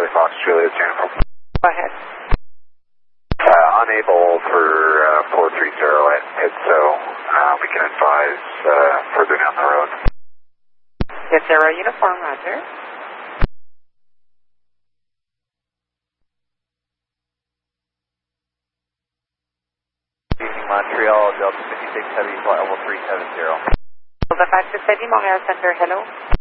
Charlie Fox, Juliet Tango. Go ahead. Unable for 430 at so we can advise further down the road. Yes, Zero Uniform, roger. Evening, Montreal, Delta 56 Heavy, flight level 370. Delta 567, Montreal Center, hello.